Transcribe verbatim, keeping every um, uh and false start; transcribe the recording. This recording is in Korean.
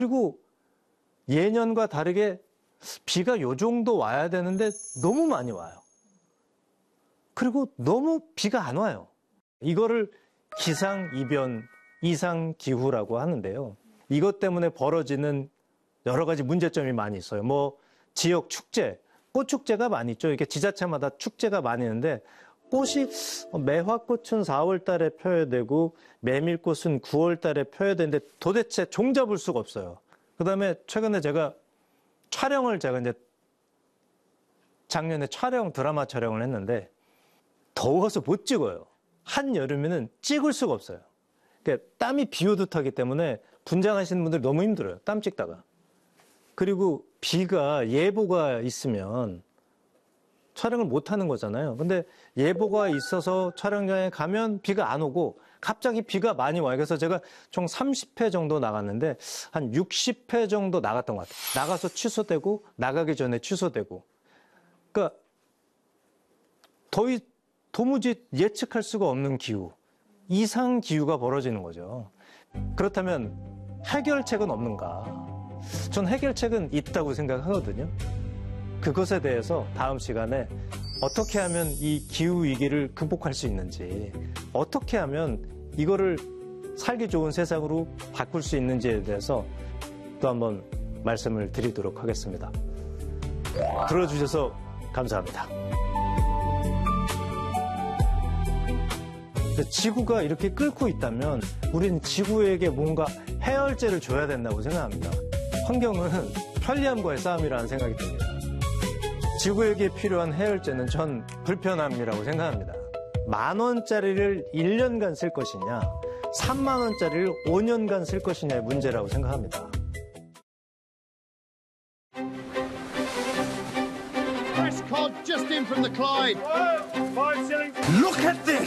그리고 예년과 다르게 비가 요 정도 와야 되는데 너무 많이 와요. 그리고 너무 비가 안 와요. 이거를 기상이변, 이상기후라고 하는데요. 이것 때문에 벌어지는 여러 가지 문제점이 많이 있어요. 뭐 지역 축제, 꽃축제가 많이 있죠. 이렇게 지자체마다 축제가 많이 있는데 꽃이 매화꽃은 사월 달에 펴야 되고 메밀꽃은 구월 달에 펴야 되는데 도대체 종잡을 수가 없어요. 그다음에 최근에 제가 촬영을 제가 이제 작년에 촬영 드라마 촬영을 했는데 더워서 못 찍어요. 한여름에는 찍을 수가 없어요. 그러니까 땀이 비 오듯 하기 때문에 분장하시는 분들 너무 힘들어요. 땀 찍다가. 그리고 비가 예보가 있으면 촬영을 못 하는 거잖아요. 근데 예보가 있어서 촬영장에 가면 비가 안 오고 갑자기 비가 많이 와요. 그래서 제가 총 삼십 회 정도 나갔는데 한 육십 회 정도 나갔던 것 같아요. 나가서 취소되고 나가기 전에 취소되고. 그러니까 더위 도무지 예측할 수가 없는 기후, 이상 기후가 벌어지는 거죠. 그렇다면 해결책은 없는가? 전 해결책은 있다고 생각하거든요. 그것에 대해서 다음 시간에 어떻게 하면 이 기후 위기를 극복할 수 있는지, 어떻게 하면 이거를 살기 좋은 세상으로 바꿀 수 있는지에 대해서 또 한번 말씀을 드리도록 하겠습니다. 들어주셔서 감사합니다. 지구가 이렇게 끓고 있다면 우리는 지구에게 뭔가 해열제를 줘야 된다고 생각합니다. 환경은 편리함과의 싸움이라는 생각이 듭니다. 지구에게 필요한 해열제는 전 불편함이라고 생각합니다. 만 원짜리를 일 년간 쓸 것이냐, 삼만 원짜리를 오 년간 쓸 것이냐의 문제라고 생각합니다. Fresh cod just in from the Clyde. Look at this!